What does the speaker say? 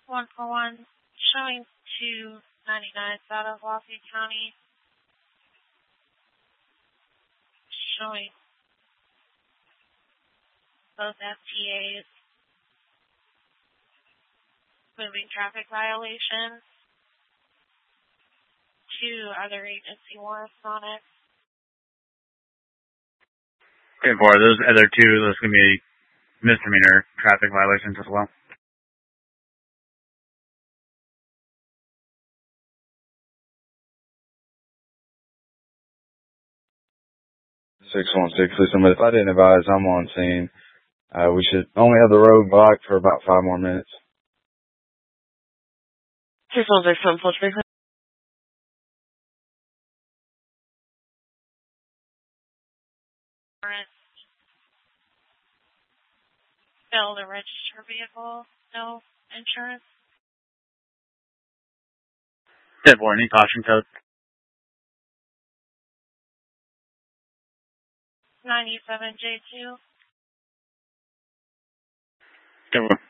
141, showing 299 out of Lafayette County, showing both FTAs, moving traffic violations, 2 other agency warrants on it. Okay, for those other 2, those can be misdemeanor traffic violations as well. 616, listen, but if I didn't advise, I'm on scene. We should only have the road blocked for about 5 more minutes. 616, full speaker. Fail to register vehicle, no insurance. 10-4, any caution code? 97J2. 10-4.